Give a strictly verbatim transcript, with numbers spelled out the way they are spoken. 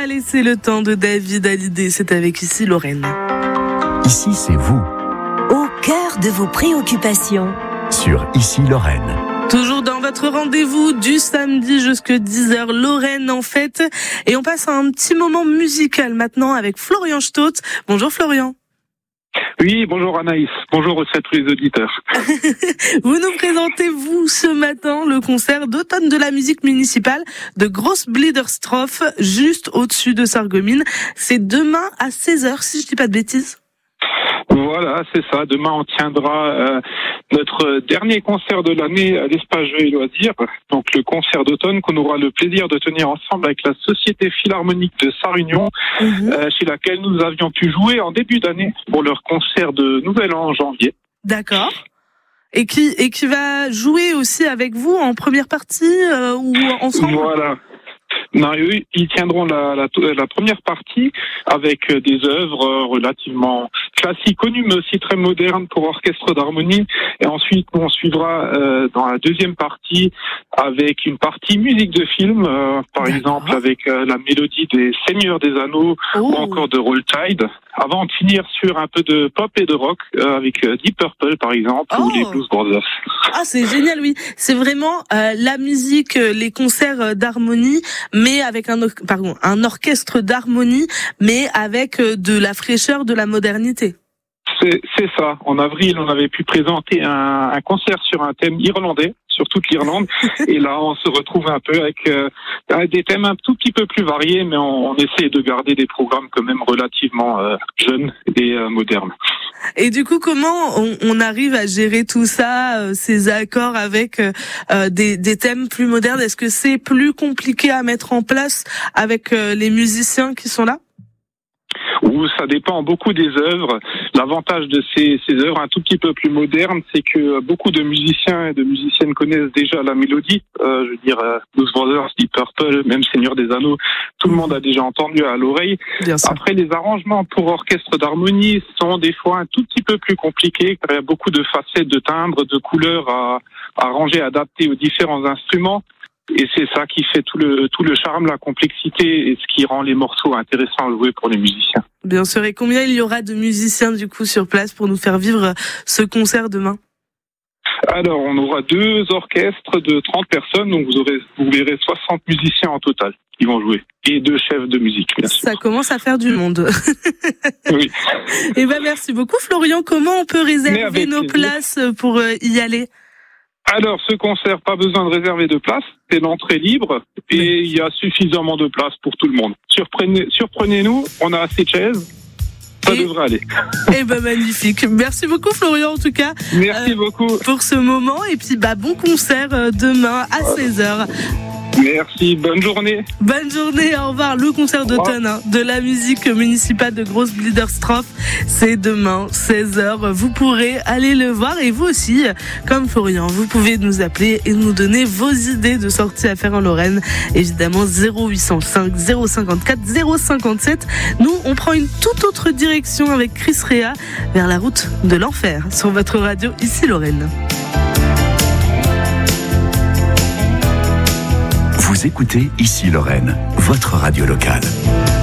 va laisser le temps de David Hallyday. C'est avec Ici Lorraine. Ici, c'est vous. Au cœur de vos préoccupations. Sur Ici Lorraine. Toujours dans votre rendez-vous du samedi jusqu'à dix heures, Lorraine en fête. Et on passe à un petit moment musical maintenant avec Florian Stotz. Bonjour Florian. Oui, bonjour Anaïs. Bonjour à tous les auditeurs. Vous nous présentez, vous, ce matin, le concert d'automne de la musique municipale de Großbliederstroff, juste au-dessus de Sarreguemines. C'est demain à seize heures, si je dis pas de bêtises. Voilà, c'est ça. Demain, on tiendra euh, notre dernier concert de l'année à l'Espace Jeux et Loisirs. Donc, le concert d'automne qu'on aura le plaisir de tenir ensemble avec la Société Philharmonique de Sarre-Union, mmh. euh, chez laquelle nous avions pu jouer en début d'année pour leur concert de Nouvel An en janvier. D'accord. Et qui, et qui va jouer aussi avec vous en première partie euh, ou ensemble? Voilà. Non, eux, ils tiendront la, la, la première partie avec des œuvres relativement classiques, connues, mais aussi très modernes pour orchestre d'harmonie. Et ensuite, on suivra euh, dans la deuxième partie avec une partie musique de film, euh, par D'accord. exemple avec euh, la mélodie des Seigneurs des Anneaux oh. ou encore de Roll Tide, avant de finir sur un peu de pop et de rock euh, avec euh, Deep Purple, par exemple, oh. ou les Blues Brothers. Ah, c'est génial, oui. C'est vraiment euh, la musique, les concerts d'harmonie, mais avec un, pardon, un orchestre d'harmonie, mais avec de la fraîcheur, de la modernité. C'est, c'est ça. En avril, on avait pu présenter un, un concert sur un thème irlandais, sur toute l'Irlande. Et là, on se retrouve un peu avec euh, des thèmes un tout petit peu plus variés, mais on, on essaie de garder des programmes quand même relativement euh, jeunes et euh, modernes. Et du coup, comment on, on arrive à gérer tout ça, euh, ces accords avec euh, des, des thèmes plus modernes? Est-ce que c'est plus compliqué à mettre en place avec euh, les musiciens qui sont là? Ou ça dépend beaucoup des œuvres. L'avantage de ces, ces œuvres un tout petit peu plus modernes, c'est que beaucoup de musiciens et de musiciennes connaissent déjà la mélodie. Euh, je veux dire, euh, Blues Brothers, Deep Purple, même Seigneur des Anneaux, tout le monde a déjà entendu à l'oreille. Après, les arrangements pour orchestre d'harmonie sont des fois un tout petit peu plus compliqués, car il y a beaucoup de facettes, de timbres, de couleurs à, à arranger, à adapter aux différents instruments. Et c'est ça qui fait tout le tout le charme, la complexité et ce qui rend les morceaux intéressants à jouer pour les musiciens. Bien sûr. Et combien il y aura de musiciens du coup sur place pour nous faire vivre ce concert demain? Alors, on aura deux orchestres de trente personnes, donc vous aurez vous verrez soixante musiciens en total qui vont jouer et deux chefs de musique, bien sûr. Ça commence à faire du monde. Oui. Et ben merci beaucoup Florian. Comment on peut réserver nos plaisir. places pour y aller? Alors, ce concert, pas besoin de réserver de place, c'est l'entrée libre et il y a suffisamment de place pour tout le monde. Surprenez, surprenez-nous, on a assez de chaises, ça et, devrait aller. Eh ben magnifique. Merci beaucoup Florian en tout cas. Merci euh, beaucoup pour ce moment et puis bah bon concert euh, demain à voilà. seize heures. Merci, bonne journée. Bonne journée, au revoir. Le concert d'automne hein, de la musique municipale de Großbliederstroff, c'est demain, seize heures. Vous pourrez aller le voir et vous aussi, comme Florian, vous pouvez nous appeler et nous donner vos idées de sorties à faire en Lorraine. Évidemment, zéro huit cent cinq, zéro cinquante-quatre, zéro cinquante-sept. Nous, on prend une toute autre direction avec Chris Rea vers la route de l'enfer sur votre radio Ici Lorraine. Vous écoutez Ici Lorraine, votre radio locale.